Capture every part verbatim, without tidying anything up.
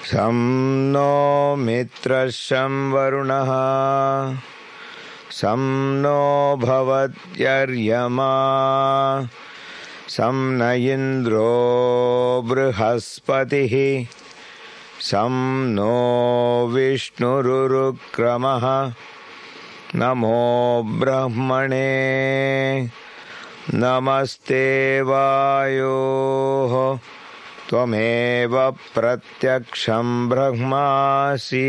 शं नो मित्रः शं वरुणः शं नो भवत्यर्यमा शं न इन्द्रो बृहस्पतिः शं नो विष्णुरुरुक्रमः नमो ब्रह्मणे नमस्ते वायोः त्वमेव प्रत्यक्षं ब्रह्मासि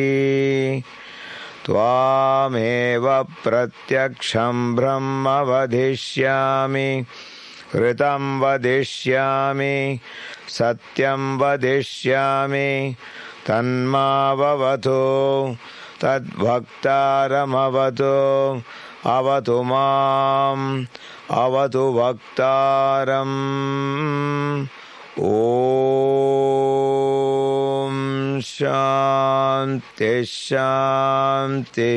त्वामेव प्रत्यक्षं ब्रह्म वदिष्यामि ऋतं वदिष्यामि सत्यं वदिष्यामि तन्मावतु तद्भक्तारमवतु अवतु माम् अवतु वक्तारम् ॐ शान्ति शान्ति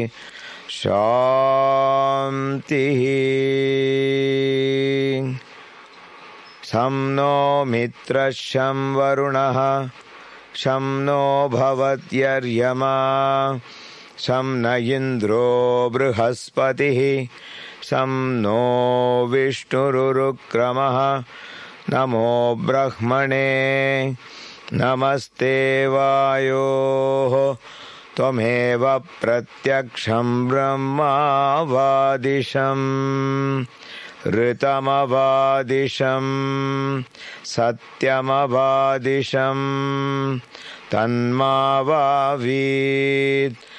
शान्तिः। शं नो मित्रः शं वरुणः शं नो भवत्यर्यमा शं न इन्द्रो बृहस्पतिः शं नो विष्णुरुरुक्रमः नमो ब्रह्मणे नमस्ते वायोः त्वमेव प्रत्यक्षं ब्रह्मावादिशम् ऋतमवादिशं सत्यमवादिशं तन्मावावीत्